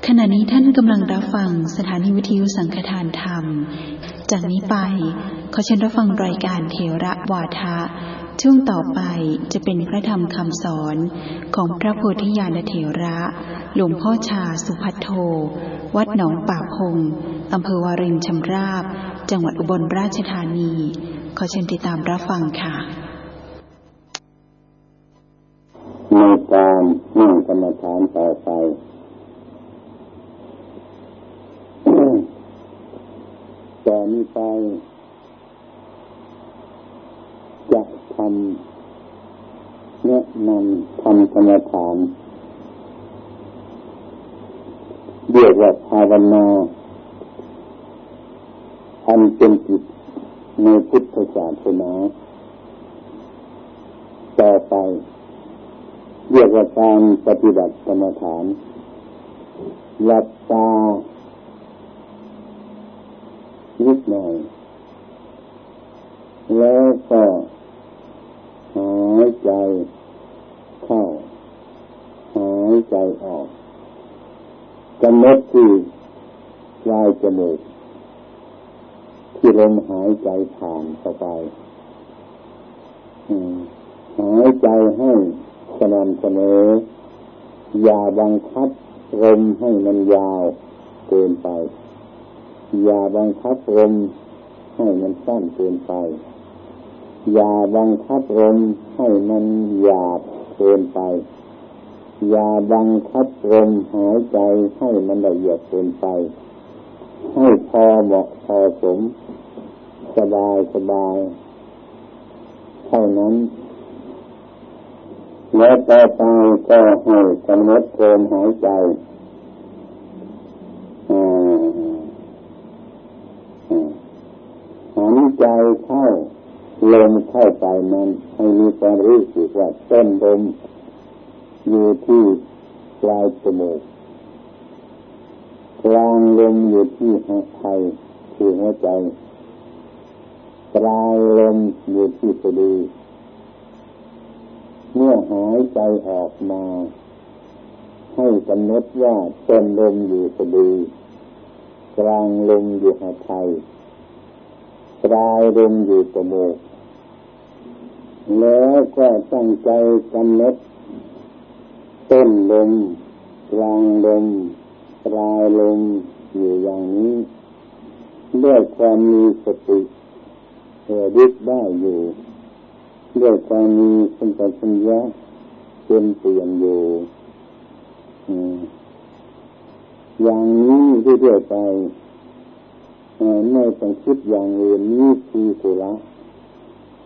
ขณะนี้ท่านกำลังรับฟังสถานีวิทยุสังฆทานธรรมจากนี้ไปขอเชิญรับฟังรายการเถระวาทะช่วงต่อไปจะเป็นพระธรรมคำสอนของพระโพธิญาณเถระหลวงพ่อชาสุภัทโทวัดหนองป่าพงอำเภอวารินชำราบจังหวัดอุบลราชธานีขอเชิญติดตามรับฟังค่ะในการนั่งกรรมฐานต่อไปตอนนี้ไปจะทำแนะนำทำกรรมฐานเรียกว่าภาวนาอันเป็นกิจในพุทธศาสนาต่อไปเรียกว่าการปฏิบัติกรรมฐานหลับตานิดหน่อยแล้วก็หายใจเข้าหายใจออกกำหนดที่ปลายจมูกที่ลมหายใจผ่านเข้าไปหายใจให้สม่ำเสมออย่าบังคับลมให้มันยาวเกินไปอย่าบังคับลมให้มันสั้นเกินไปอย่าบังคับลมให้มันหยาบเกินไปอย่าบังคับลมหายใจให้มันละเอียดเกินไปให้พอเหมาะพอสมสบายเท่านั้นแล้วต่อไปก็ให้กำหนดลมหายใจหายใจเข้าลมเข้าไปนั้นให้มีความรู้สึกว่าต้นลมอยู่ที่ปลายจมูกกลางลมอยู่ที่หัวใจคือหัวใจปลายลมอยู่ที่สะดือเมื่อหายใจออกมาให้กำหนดว่าต้นลมอยู่สะดือกลางลมอยู่หัวใจปลายลมอยู่จมูกแล้วก็ตั้งใจกำหนดต้นลมกลางลมปลายลมอยู่อย่างนี้ด้วยความมีสติยึดได้อยู่ด้วยความมีสัมปชัญญะเป็นเปลี่ยนอยู่อย่างนี้เรื่อยๆไปไม่ต้องคิดอย่างอื่นนี้คือสุระ